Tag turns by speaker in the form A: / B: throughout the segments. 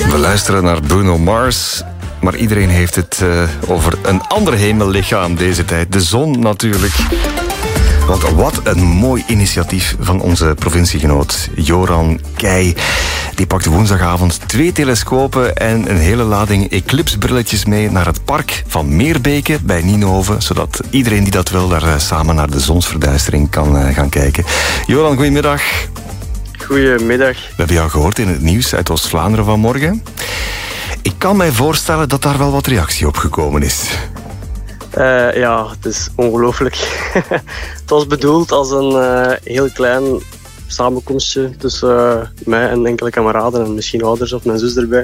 A: We luisteren naar Bruno Mars, maar iedereen heeft het over een ander hemellichaam deze tijd. De zon natuurlijk. Want wat een mooi initiatief van onze provinciegenoot Joran Keij. Die pakte woensdagavond 2 telescopen en een hele lading eclipsebrilletjes mee naar het park van Meerbeke bij Nienhoven, zodat iedereen die dat wil daar samen naar de zonsverduistering kan gaan kijken. Joran, goedemiddag.
B: Goedemiddag.
A: We hebben jou gehoord in het nieuws uit Oost-Vlaanderen vanmorgen. Ik kan mij voorstellen dat daar wel wat reactie op gekomen is.
B: Ja, het is ongelooflijk. Het was bedoeld als een heel klein samenkomstje tussen mij en enkele kameraden en misschien ouders of mijn zus erbij.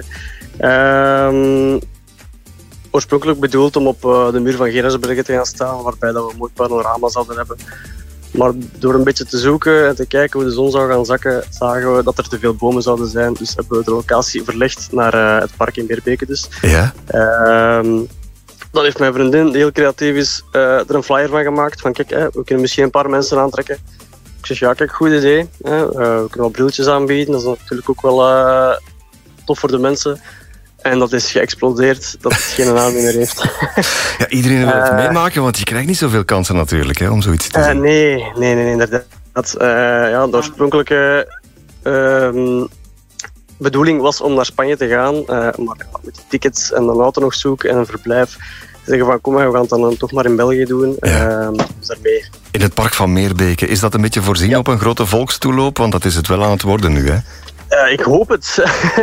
B: Oorspronkelijk bedoeld om op de muur van Gerardsbergen te gaan staan, waarbij dat we een mooi panorama zouden hebben. Maar door een beetje te zoeken en te kijken hoe de zon zou gaan zakken, zagen we dat er te veel bomen zouden zijn. Dus hebben we de locatie verlegd naar het park in Meerbeke dus.
A: Ja?
B: Dan heeft mijn vriendin, die heel creatief is, er een flyer van gemaakt. Van kijk, we kunnen misschien een paar mensen aantrekken. Ik zeg, ja kijk, goed idee. We kunnen wat brilletjes aanbieden. Dat is natuurlijk ook wel tof voor de mensen. En dat is geëxplodeerd, dat het geen naam meer heeft.
A: Ja, iedereen wil het meemaken, want je krijgt niet zoveel kansen natuurlijk om zoiets te zien.
B: Nee, inderdaad. Ja, de oorspronkelijke bedoeling was om naar Spanje te gaan, maar met die tickets en een auto nog zoeken en een verblijf, zeggen van kom maar, we gaan het dan toch maar in België doen.
A: Ja.
B: Dus daarmee.
A: In het park van Meerbeke, is dat een beetje voorzien op een grote volkstoeloop? Want dat is het wel aan het worden nu, hè?
B: Ik hoop het.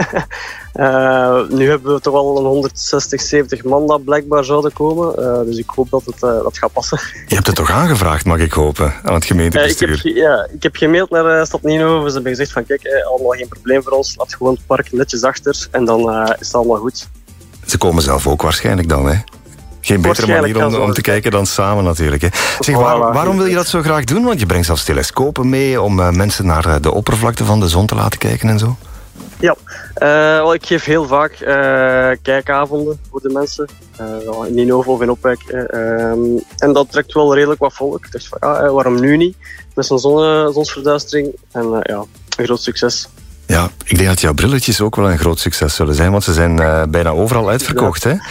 B: Nu hebben we toch al een 160, 70 man dat blijkbaar zouden komen. Dus ik hoop dat het gaat passen.
A: Je hebt het toch aangevraagd, mag ik hopen, aan het gemeentebestuur?
B: Ik heb gemaild naar Stad Nienhoven. Ze hebben gezegd van kijk, allemaal geen probleem voor ons. Laat gewoon het park netjes achter en dan is het allemaal goed.
A: Ze komen zelf ook waarschijnlijk dan, hè? Geen betere manier om te kijken dan samen natuurlijk. Hè. Zeg, waarom wil je dat zo graag doen? Want je brengt zelfs telescopen mee om mensen naar de oppervlakte van de zon te laten kijken en zo.
B: Ja, ik geef heel vaak kijkavonden voor de mensen. In Nienhoven of in Opwijk. En dat trekt wel redelijk wat volk. Ik dacht van, waarom nu niet? Met zo'n zonsverduistering. En ja, een groot succes.
A: Ja, ik denk dat jouw brilletjes ook wel een groot succes zullen zijn, want ze zijn bijna overal uitverkocht, hè?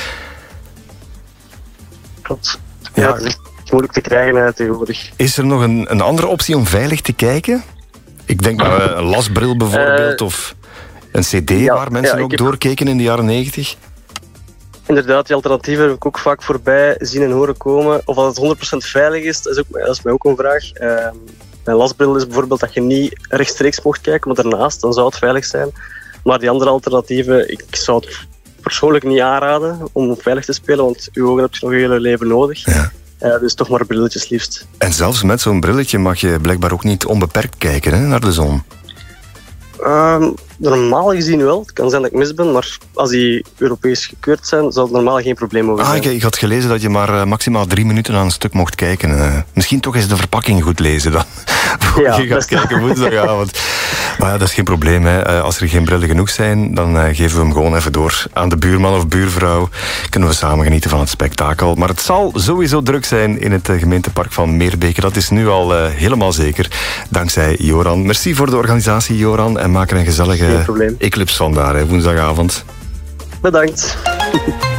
B: Klopt. Ja, het is moeilijk te krijgen tegenwoordig.
A: Is er nog een andere optie om veilig te kijken? Ik denk maar een lasbril bijvoorbeeld, of een cd waar mensen ook doorkeken in de jaren 90.
B: Inderdaad, die alternatieven heb ik ook vaak voorbij zien en horen komen. Of dat het 100% veilig is, dat is mij ook een vraag. Een lasbril is bijvoorbeeld dat je niet rechtstreeks mocht kijken, maar daarnaast, dan zou het veilig zijn. Maar die andere alternatieven, ik zou het persoonlijk niet aanraden om veilig te spelen, want je ogen heb je nog je hele leven nodig. Ja. Dus toch maar brilletjes liefst. En
A: zelfs met zo'n brilletje mag je blijkbaar ook niet onbeperkt kijken, hè, naar de zon.
B: Normaal gezien wel. Het kan zijn dat ik mis ben, maar als die Europees gekeurd zijn, zal het normaal geen probleem mogen zijn.
A: Ik had gelezen dat je maar maximaal 3 minuten aan een stuk mocht kijken. Misschien toch eens de verpakking goed lezen dan. Je gaat kijken woensdagavond. Maar ja, dat is geen probleem. Hè. Als er geen brillen genoeg zijn, dan geven we hem gewoon even door aan de buurman of buurvrouw. Kunnen we samen genieten van het spektakel. Maar het zal sowieso druk zijn in het gemeentepark van Meerbeke. Dat is nu al helemaal zeker. Dankzij Joran. Merci voor de organisatie, Joran. En maak er een gezellige eclipse van daar, woensdagavond.
B: Bedankt.